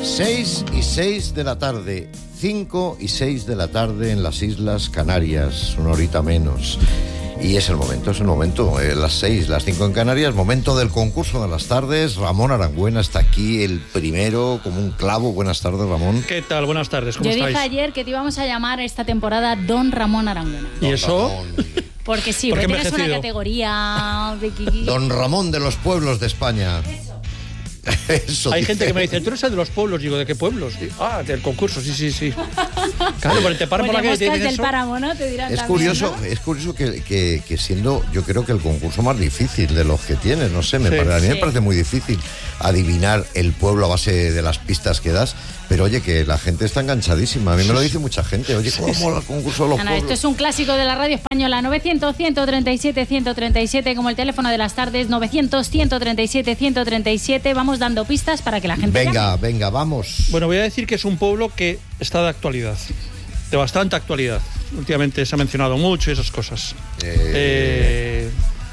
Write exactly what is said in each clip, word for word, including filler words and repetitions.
seis y seis de la tarde, cinco y seis de la tarde en las Islas Canarias, una horita menos. Y es el momento, es el momento, eh, las seis, las cinco en Canarias, momento del concurso de las tardes. Ramón Arangüena está aquí, el primero, como un clavo. Buenas tardes, Ramón. ¿Qué tal? Buenas tardes, ¿cómo Yo estáis? dije ayer que te íbamos a llamar esta temporada Don Ramón Arangüena. ¿Y eso? Ramón. Porque sí, ¿Por qué porque tienes una envejecido? categoría de... Don Ramón de los pueblos de España. Eso Hay dice. gente que me dice, tú eres el de los pueblos. Digo, ¿de qué pueblos? Y, ah, del concurso, sí, sí, sí. Claro, pero te paran por la calle y te Moscas dicen del eso. páramo, ¿no? Te dirán Es también, curioso, ¿no? es curioso que, que, que siendo, yo creo que el concurso más difícil de los que tienes, no sé, me Sí. pare- a mí me Sí. parece muy difícil adivinar el pueblo a base de las pistas que das, pero oye, que la gente está enganchadísima, a mí me lo dice mucha gente, oye, ¿cómo mola el concurso de los Ana, pueblos? esto es un clásico de la radio española. Novecientos, ciento treinta y siete, ciento treinta y siete, como el teléfono de las tardes. Novecientos, ciento treinta y siete, ciento treinta y siete. Vamos dando pistas para que la gente Venga, llame. venga, vamos. Bueno, voy a decir que es un pueblo que está de actualidad, de bastante actualidad. Últimamente se ha mencionado mucho y esas cosas. Eh, Eh,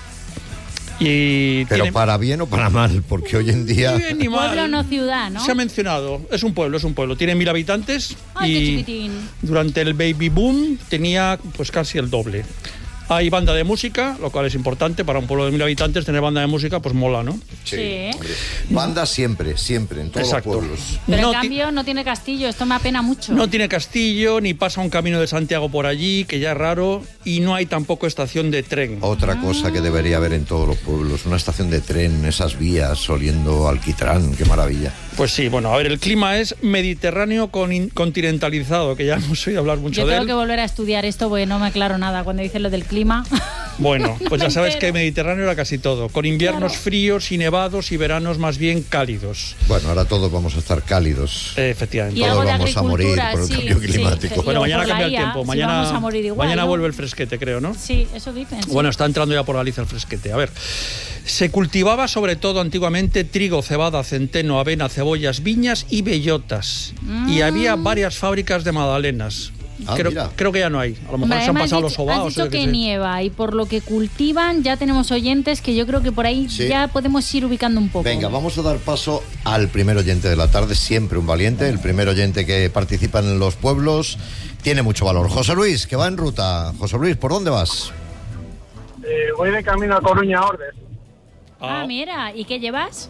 y pero tiene- para bien o para mal, porque hoy en día... Ni bien ni mal. Pueblo no ciudad, ¿no? Se ha mencionado, es un pueblo, es un pueblo. Tiene mil habitantes Ay, qué y chiquitín. durante el baby boom tenía pues casi el doble. Hay banda de música, lo cual es importante para un pueblo de mil habitantes. Tener banda de música, pues mola, ¿no? Sí. hombre. Banda siempre, siempre, en todos Exacto. los pueblos. Pero No en ti- cambio no tiene castillo. Esto me apena mucho. No tiene castillo, ni pasa un camino de Santiago por allí, que ya es raro, y no hay tampoco estación de tren. Otra cosa que debería haber en todos los pueblos, una estación de tren, esas vías oliendo a alquitrán, qué maravilla. Pues sí, bueno, a ver, el clima es mediterráneo con continentalizado, que ya hemos oído hablar mucho Yo de tengo él. que volver a estudiar esto porque no me aclaro nada cuando dicen lo del clima. Bueno, pues No ya sabes entero. que Mediterráneo era casi todo, con inviernos Claro. fríos y nevados y veranos más bien cálidos. Bueno, ahora todos vamos a estar cálidos. Eh, efectivamente. Y Todos algo de vamos a morir agricultura, por el sí, cambio sí. climático. Y Bueno, luego mañana por la cambia el I A, tiempo. sí, Mañana, vamos a morir igual, mañana ¿no? vuelve el fresquete, creo, ¿no? Sí, eso dicen. sí. Bueno, está entrando ya por Galicia el fresquete. A ver, se cultivaba sobre todo antiguamente trigo, cebada, centeno, avena, cebollas, viñas y bellotas. Mm. Y había varias fábricas de magdalenas. Ah, creo, mira. creo que ya no hay. A lo mejor Hombre, se han además pasado has los dicho- sobaos. Has dicho yo qué que sé. nieva y por lo que cultivan ya tenemos oyentes que yo creo que por ahí Sí. ya podemos ir ubicando un poco. Venga, vamos a dar paso al primer oyente de la tarde, siempre un valiente, el primer oyente que participa en los pueblos, tiene mucho valor. José Luis, que va en ruta. José Luis, ¿por dónde vas? Eh, voy de camino a Coruña, Ordes. Ah, Ah, mira, ¿y qué llevas?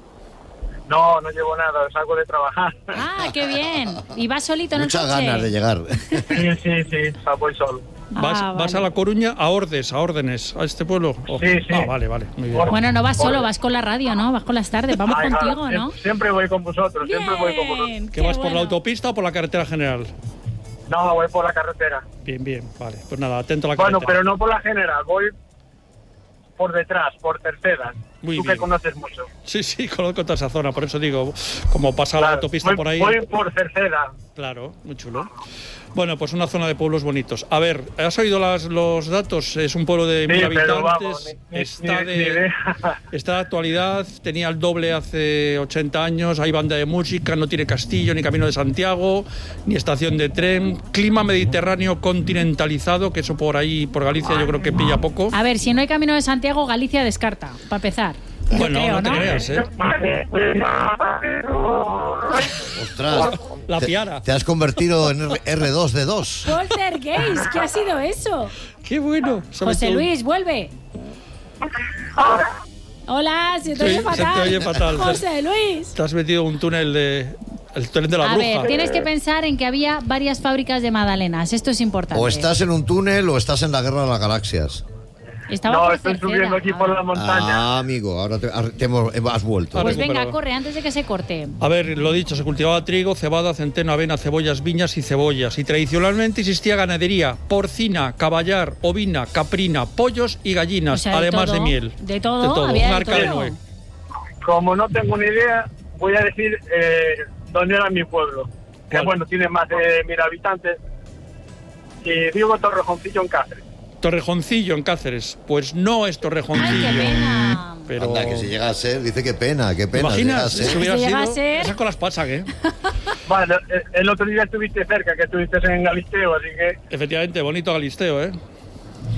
No, no llevo nada, salgo de trabajar. Ah, qué bien. ¿Y vas solito en el Muchas coche? ganas de llegar. Sí, sí, sí, voy solo. ¿Vas, Ah, vas vale. a La Coruña, a Ordes, a Órdenes, a este pueblo? Oh. Sí, sí. Ah, vale, vale, muy bien. Por- Bueno, no vas solo, Joder. vas con la radio, ¿no? Vas con las tardes, vamos Ay, claro, contigo, ¿no? siempre, siempre voy con vosotros, siempre voy con vosotros. Bien, ¿Que qué vas por la bueno. autopista o por la carretera general? No, voy por la carretera. Bien, bien, vale. Pues nada, atento a la Bueno, carretera. pero no por la general, voy por detrás, por tercera. Muy Tú bien. que conoces mucho. Sí, sí, conozco toda esa zona, por eso digo, como pasa la Claro, autopista voy, por ahí. Voy por Cerceda. Claro, muy chulo. Bueno, pues una zona de pueblos bonitos. A ver, ¿has oído las, los datos? Es un pueblo de Sí, mil pero habitantes. vamos, ni- ni- está, ni- de, ni idea. está de actualidad, tenía el doble hace ochenta años, hay banda de música, no tiene castillo, ni camino de Santiago, ni estación de tren. Clima mediterráneo continentalizado, que eso por ahí, por Galicia, yo creo que pilla poco. A ver, si no hay camino de Santiago, Galicia descarta, para empezar. Yo Bueno, creo, no te creas, ¿eh? Ostras, La te, piara. te has convertido en R dos D dos. Poltergeist, ¿qué ha sido eso? ¡Qué bueno! Sobre José todo- Luis, vuelve. Hola, se te oye Sí, se te fatal. oye fatal. José Luis. Te has metido un túnel de... El túnel de la A bruja. ver, tienes que pensar en que había varias fábricas de magdalenas. Esto es importante. O estás en un túnel o estás en la guerra de las galaxias. Estaba No, por estoy Cerceda. subiendo aquí por la montaña. Ah, amigo, ahora te, ahora te hemos- has vuelto. Ah, Pues recuperado. venga, corre antes de que se corte. A ver, lo dicho, se cultivaba trigo, cebada, centeno, avena, cebollas, viñas y cebollas. Y tradicionalmente existía ganadería porcina, caballar, ovina, caprina, pollos y gallinas, O sea, de además todo, de miel. de todo, había un de arca de todo. Noé. Como no tengo ni idea, voy a decir eh, dónde era mi pueblo. Que ¿Cuál? bueno, tiene más de mil habitantes. Y digo Torrejoncillo en Cáceres. Torrejoncillo en Cáceres. Pues no es Torrejoncillo. Ay, qué pena. Pero... Anda, que si llega a ser, dice qué pena, qué ¿Te pena. si llega a imaginas? ser. Si hubiera Si llega a sido... ser- Esas con las pasan, ¿eh? Bueno, eh, el otro día estuviste cerca, que estuviste en Galisteo, así que... Efectivamente, bonito Galisteo, ¿eh?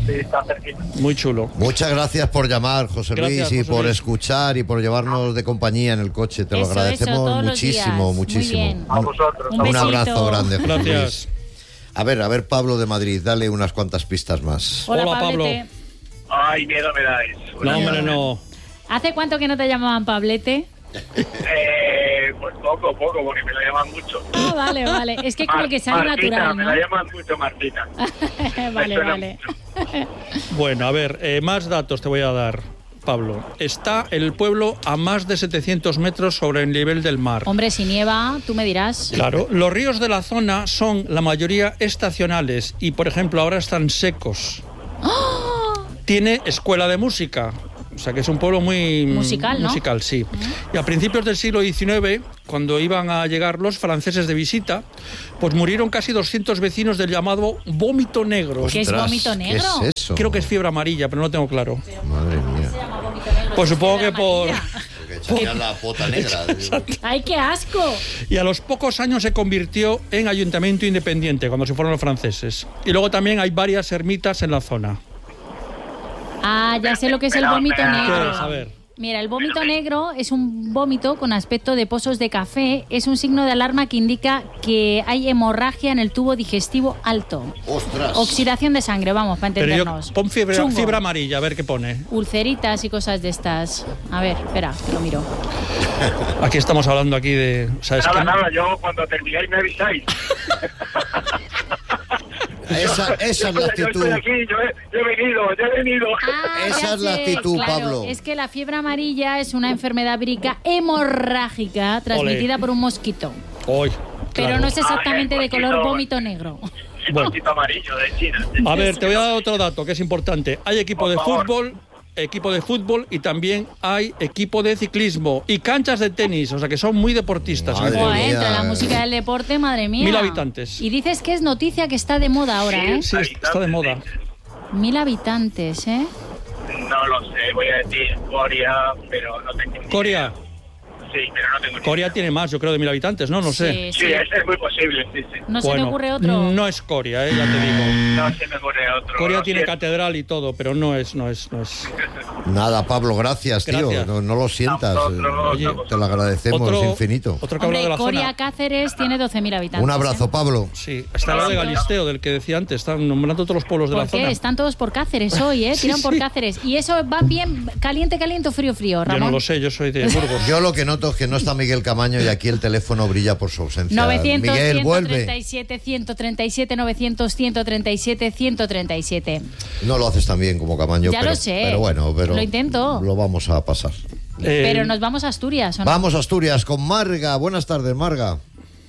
sí, está cerquita. Muy chulo. Muchas gracias por llamar, José Gracias, Luis, y José por Luis. escuchar y por llevarnos de compañía en el coche. Te lo Eso, agradecemos eso, todos los muchísimo, días. muchísimo. Muy bien. A vosotros. Un Un besito. abrazo grande, José Gracias. Luis. A ver, a ver, Pablo de Madrid, dale unas cuantas pistas más. Hola, Hola, Pablete. Ay, miedo me dais. No, hombre, no. ¿Hace cuánto que no te llamaban Pablete? Eh, pues poco, poco, porque me lo llaman mucho. Ah, vale, vale. Es que como Mar- que sale Martita, natural, me ¿no? la llaman mucho Martita. Vale, suena vale. Bueno, a ver, eh, más datos te voy a dar, Pablo. Está el pueblo a más de setecientos metros sobre el nivel del mar. Hombre, si nieva, tú me dirás. Claro, los ríos de la zona son la mayoría estacionales y, por ejemplo, ahora están secos. Tiene escuela de música, o sea que es un pueblo muy Musical, ¿no? musical, sí. Y a principios del siglo diecinueve, cuando iban a llegar los franceses de visita, pues murieron casi doscientos vecinos del llamado vómito negro. ¿Qué es Ostras, vómito ¿qué negro? es eso? Creo que es fiebre amarilla, pero no lo tengo claro. Madre mía. Pues supongo que por... Porque echaría la pota negra. ¡Ay, qué asco! Y a los pocos años se convirtió en ayuntamiento independiente cuando se fueron los franceses. Y luego también hay varias ermitas en la zona. Ah, ya sé lo que es el vómito ¿Qué negro. es? A ver. Mira, el vómito negro es un vómito con aspecto de pozos de café. Es un signo de alarma que indica que hay hemorragia en el tubo digestivo alto. ¡Ostras! Oxidación de sangre, vamos, para Pero yo, entendernos. pon fiebre, Chungo. fiebre amarilla, a ver qué pone. Ulceritas y cosas de estas. A ver, espera, que lo miro. Aquí estamos hablando aquí de... O sea, es Nada, que- nada, yo cuando termináis me avisáis. Esa, esa es la Yo actitud. estoy aquí, yo he, yo he venido, yo he venido. Ah, Esa ya es la sé, actitud, claro. Pablo. Es que la fiebre amarilla es una enfermedad vírica hemorrágica transmitida Ole. por un mosquito. Hoy, Pero claro. no es exactamente Ah, de el color mosquito. vómito negro. El Bueno. mosquito amarillo de China. A ver, te voy a dar otro dato que es importante. Hay equipo Por de favor. fútbol, equipo de fútbol y también hay equipo de ciclismo y canchas de tenis, o sea que son muy deportistas. Madre Joder, mía. entra la música del deporte, madre mía. Mil habitantes. Y dices que es noticia que está de moda ahora, ¿eh? Sí, está de moda. Mil habitantes, ¿eh? No lo sé, voy a decir Corea, pero no tengo ni Corea. idea. Sí, pero no tengo ni Corea idea. tiene más, yo creo, de mil habitantes, ¿no? No sé. Sí, Sí, sí. es, es muy posible, sí, sí. No se Bueno, me ocurre otro. No es Corea, eh, ya te digo. No se me ocurre otro. Corea lo tiene siento. catedral y todo, pero no es, no es, no es. Nada, Pablo, gracias, tío. Gracias. No, no lo sientas. Nosotros, Oye, nosotros. te lo agradecemos Otro, infinito. otro que habla de Hombre, la Corea zona. Cáceres tiene doce mil habitantes. Un abrazo, ¿eh? Pablo. Sí, está lo de Galisteo, del que decía antes. Están nombrando todos los pueblos de ¿Por la qué? zona. Están todos por Cáceres hoy, ¿eh? Sí, Tiran por sí. Cáceres. Y eso va bien caliente, caliente o frío, frío, Yo Ramón. no lo sé, yo soy de Burgos. Yo lo que noto es que no está Miguel Camaño y aquí el teléfono brilla por su ausencia. novecientos, Miguel, ciento treinta vuelve. y siete, ciento treinta y siete, novecientos, ciento treinta y siete, ciento treinta y siete. No lo haces tan bien como Camaño, Ya pero, lo sé. pero bueno, pero Lo intento. Lo vamos a pasar. Eh, Pero nos vamos a Asturias, ¿o no? Vamos a Asturias con Marga. Buenas tardes, Marga.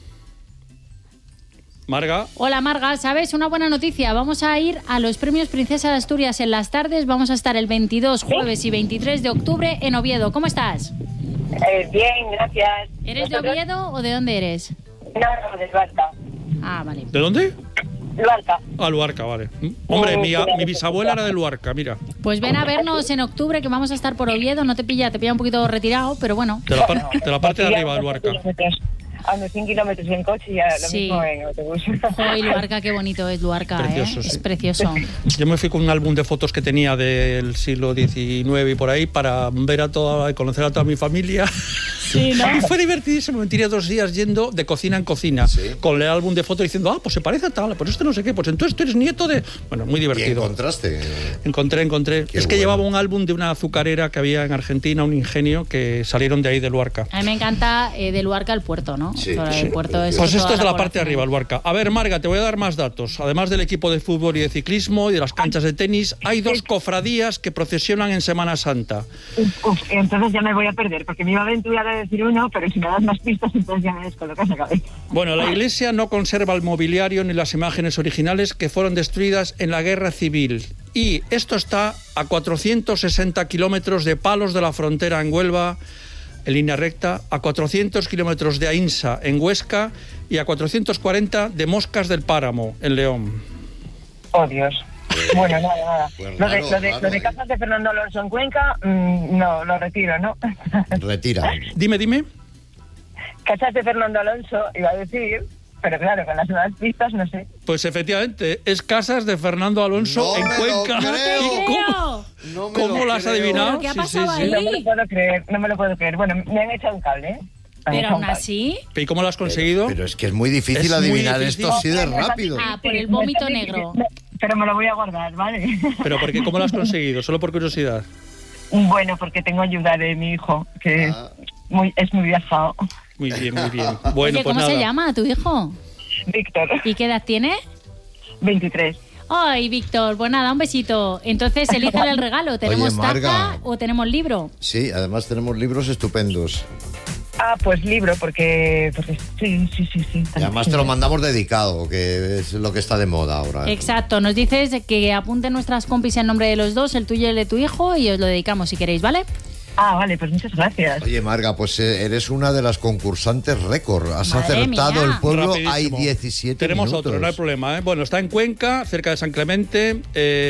Marga, Hola Marga, ¿sabes? Una buena noticia. Vamos a ir a los premios Princesa de Asturias en las tardes. Vamos a estar el veintidós, jueves y veintitrés de octubre en Oviedo. ¿Cómo estás? Eh, bien, gracias. ¿Eres de ¿Vosotros? Oviedo o de dónde eres? No, no, de Luarca. Ah, vale. ¿de dónde? Luarca. Ah, Luarca, vale. Hombre, Oh, mi, claro. mi bisabuela era de Luarca, mira. Pues ven a vernos en octubre, que vamos a estar por Oviedo. No te pilla, te pilla un poquito retirado, pero bueno. De la, par- de la parte de Aquí arriba de a Luarca. unos kilómetros- A unos cien kilómetros en coche y a lo Sí. mismo en autobús. Joder, Luarca, qué bonito es Luarca, Precioso, ¿eh? sí. Es precioso. Yo me fui con un álbum de fotos que tenía del siglo diecinueve y por ahí para ver a toda, conocer a toda mi familia. Sí, ¿no? Y fue divertidísimo. Me tiré dos días yendo de cocina en cocina Sí. con el álbum de fotos diciendo, ah, pues se parece a tal, pues este no sé qué, pues entonces tú eres nieto de. Bueno, muy ¿Y divertido. encontraste? Encontré, encontré. Qué es que bueno. llevaba un álbum de una azucarera que había en Argentina, un ingenio, que salieron de ahí de Luarca. A mí me encanta eh, de Luarca al puerto, ¿no? Sí, Por el sí. puerto es Pues toda esto es de la parte de población. arriba, Luarca. A ver, Marga, te voy a dar más datos. Además del equipo de fútbol y de ciclismo y de las canchas de tenis, hay dos cofradías que procesionan en Semana Santa. Uf, entonces ya me voy a perder, porque me iba a aventurar a decir uno, pero si me das más pistas, entonces ya me descolocas la cabeza. Bueno, la iglesia no conserva el mobiliario ni las imágenes originales que fueron destruidas en la Guerra Civil. Y esto está a cuatrocientos sesenta kilómetros de Palos de la Frontera en Huelva, en línea recta, a cuatrocientos kilómetros de Ainsa en Huesca y a cuatrocientos cuarenta de Moscas del Páramo en León. Oh, Dios. Bueno, nada, nada. Pues lo, de, raro, lo, de, raro, lo de ¿eh? Casas de Fernando Alonso en Cuenca, mmm, no, lo retiro, ¿no? Retira. Dime, dime. Casas de Fernando Alonso, iba a decir, pero claro, con las nuevas pistas no sé. Pues efectivamente, es Casas de Fernando Alonso No en me lo Cuenca. creo. ¿Y cómo, No me cómo lo lo has creo. adivinado? ¿Pero qué ha Sí, pasado sí, ahí? sí. No me lo puedo creer, no me lo puedo creer. Bueno, me han echado un cable, ¿eh? Me han Pero echado aún un cable. así... ¿Y cómo lo has conseguido? Pero es que es muy difícil Es muy adivinar difícil. esto así de No, no es rápido. así. Ah, por el Sí, no vómito es así, negro. no, pero me lo voy a guardar, ¿vale? Pero porque ¿cómo lo has conseguido? Solo por curiosidad. Bueno, porque tengo ayuda de mi hijo, que Ah. es, muy, es muy viajado. Muy bien, muy bien. Bueno, Oye, pues ¿cómo nada. se llama tu hijo? Víctor, ¿Y qué edad tiene? veintitrés. Ay, Víctor, pues nada, un besito. Entonces, elígele el regalo. ¿Tenemos Marga. taza o tenemos libro? Sí, además tenemos libros estupendos. Ah, pues libro, porque, porque sí, sí, sí, sí. Y además te lo mandamos dedicado, que es lo que está de moda ahora. Exacto, nos dices que apunten nuestras compis en nombre de los dos, el tuyo y el de tu hijo, y os lo dedicamos si queréis, ¿vale? Ah, vale, pues muchas gracias. Oye, Marga, pues eh, eres una de las concursantes récord. Has Madre acertado mía. el pueblo. Rapidísimo. Hay diecisiete Tenemos minutos. otro, no hay problema. ¿eh? Bueno, está en Cuenca, cerca de San Clemente. Eh,